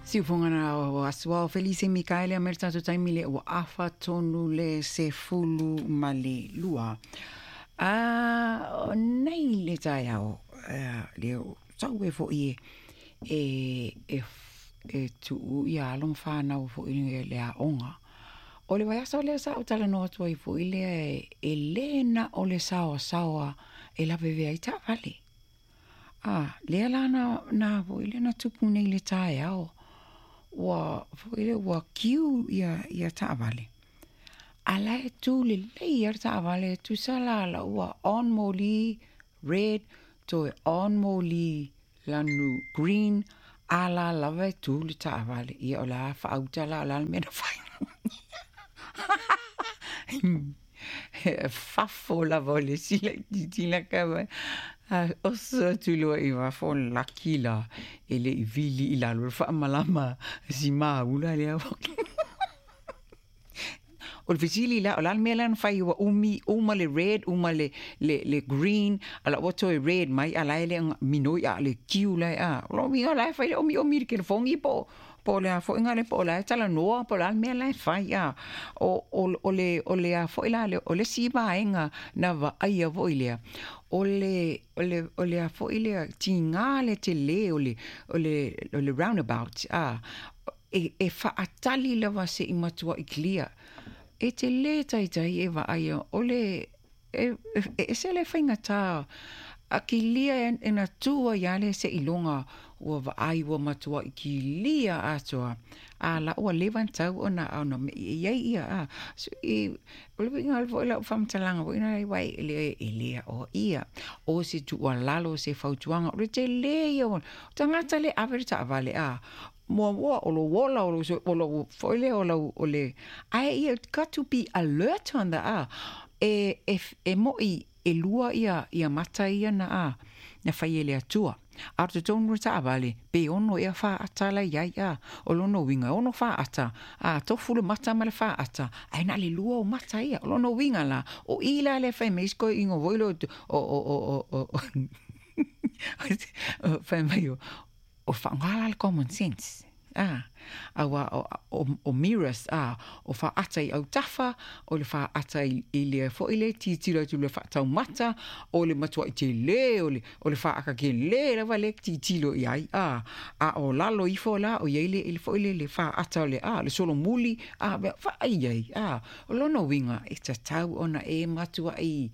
Siufunga o asua Felice Mikaele a merta to taimile o afa tonu le se fulu male lua. Nei le tai au le sau e fo i tu ia long whanau fo i le a onga. O le vai asa o le sa o tala no atua i fo i le e lena o le sawa e la vevea i ta vale. Le ala na fo i le na tupu nei le tai au. Wa kiu ia taavale. Ala e tu le ia taavale tu sala la wa on moli red to on moli lanu green ala lava tu le taavale ia ola fa autala ala mena fai. Fafo la vole sila tila ka oso tulo i wa fo lakila ele i vili ila lo fa malama si ma ula le o le fisili la ola melan fai wa uma le red uma le green ala wato e red mai ala ele minoi ale kiula lo mi ala fai o mi ke fongi po le fo ngale po la tala no po la me la fai o le fo ila le o le si ba enga na va ai vo ile o le fo ile tinga le te le o le roundabout e fa atali la va se imatua i clear e te le tai e va ai o le e se le fainga ta a ki lia e na tua iale se ilonga ua vaai ua matua i ki lia atoa. La ua levan tau o na au na me iei ia so ule winga alvo ila whamtalanga wo ina wai lea o ia. O se tu ua lalo se fautuanga o te lea o tangata le averita avale mua o lo wola o lo foile o le ia got to be alert on the e moi e lua ia mata ia na fai ele atua. Arto tonu ta avale pe ono ia fa atala ia o lono winga ono fa ata tofu le mata male fa ata ai na le lua o mata ia o lono winga la o ila le fai mesko ingo voilo o fai mai o fa ngala common sense o mirrors o fa ata i au tafa o le fa ata i le fo ile titilo tu le fa tau mata o le matua i te le o le fa aka ke le vale titilo i ai o lalo i fo la o ile il fo ile le fa ata le le solo muli fa ai o lono winga e ta tau ona e matua i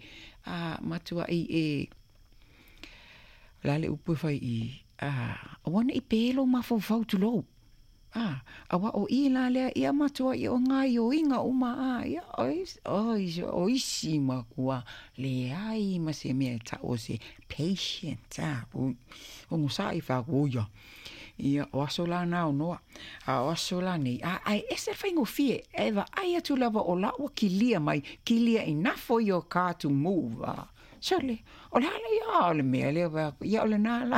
la le upu fai i wana i pelo ma fo fau tu lo awa o ila lea ia matua i o ngai o inga uma ia o isi makua le ai ma se mea ta o se patient o ngusai fa kuya ia o asola na o noa o asola nei ai ese whaingo fie eva ai atu lava o la o kilia mai kilia enough for your car to move so le o la ia o le mea le ia o le nala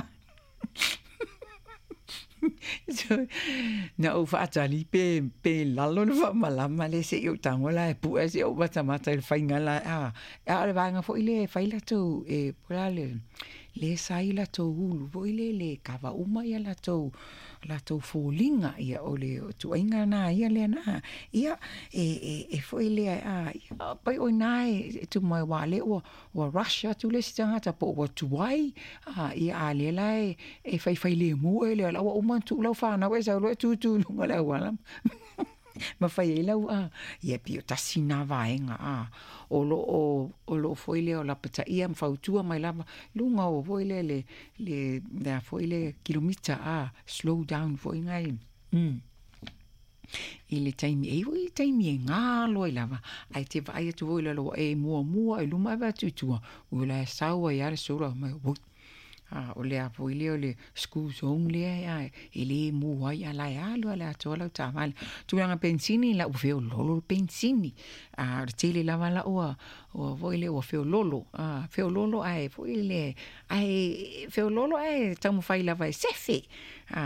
so na o fa tali pe lalo no fa malama le se o tangola e pu se o bata mata el fainga la le vanga fo ile faila to pola le saila to ulu fo ile le kava uma ia la to folinga ia o le tu inga na ia le na ia fo ile pai o nai tu mai wale o Russia tu le stanga ta po tu wai ia le lai e fai le mu ele la o man tu lo fa na we sa lo tu lunga la wala ma fai ele ia pio tasina vaenga o lo foile o la pata ia mfautua mai lava lunga o foile le da foile kilomita slow down foi ngai ile taimi ngalo lava ai te vai tu foile lo mua e luma va tutua o la sawa ya le sura mai o le apoile o le school zone le ele mua ya la ya lo la tola tamal tu nga pensini la o feo lolo pensini tele lava la o voile o feo lolo ai voile ai feo lolo ai tamu fai lava sefe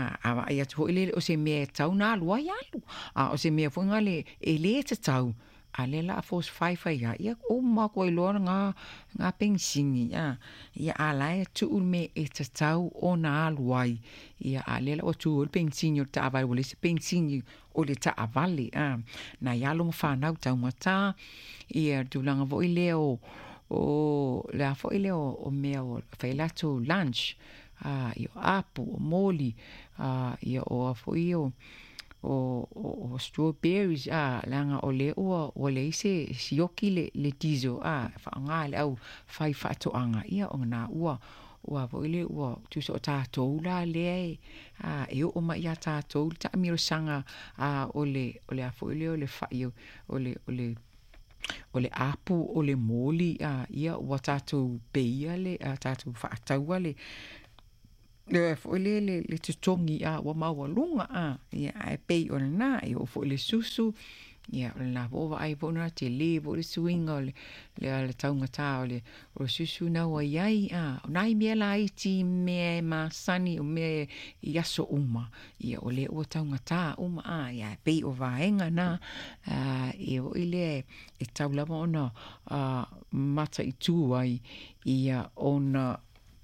ai atu ile o se me tau na lo ya o se me fonga le ele te tau alela fos fai ya ia o ma ko lo nga pensingi ia ala tu me e tau ona aluai ia alela o tu pensingi o ta vai o le pensingi o le ta avali na ia lo fa na tau mata ia tu langa vo leo o la fo leo o me o fai la to lunch io apu o moli ia o fo io o strawberries langa o le o le se sioki le tizo fa nga le au fai fa to anga ia o na ua vo ile ua tu so ta to la le e o ma ia ta to ta miro sanga o le a fo ile o le fa io o le apu o le moli ia ua ta to beia le ta to fa ta le le fo le tutongi wa ma lunga ia ai pe o na e o fo le susu ia na vo ai bona te le vo le swinga le taunga ta o susu na wa ai nai me la iti me ma sani o me yaso uma ia o le o taunga ta uma ia pe o vaenga na e o ile e taula ona mata i tu ai ia ona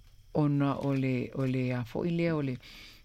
ole a fo ile ole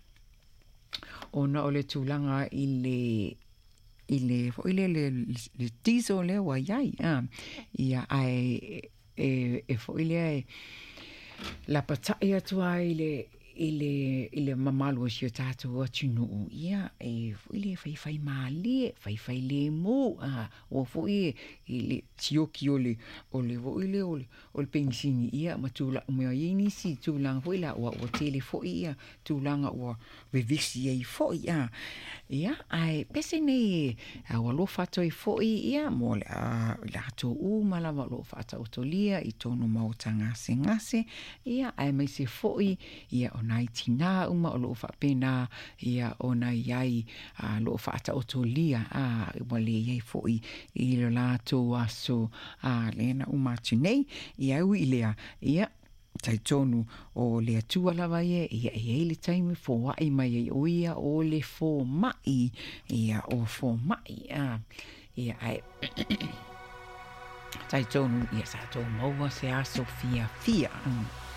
ona ole tulanga ile fo ile le tiso le wa yai ia ai e fo ile la pataia tu ai ile mamalo si tatu o tunu ia e fo ile fai mali fai le mo o fo ile sioki ole vo ile ole pensini ia matula o me ini si tulanga fo ila o tele fo ia tulanga o revisi e fo ia ai pese nei o lo fato e fo ia mo la to mala lo fato o tolia i tono mautanga ngase ia ai mai se fo ia nai tina uma o lo fa pena ia ona iai lo fa ta otolia mo le iai foi i lo lato aso lena uma tinei ia uilea ia tai tonu o le atua lava ia le taimi fo ai mai o ia o le fo mai ia o fo mai ia ai tai tonu ia sa to mo se a Sofia fia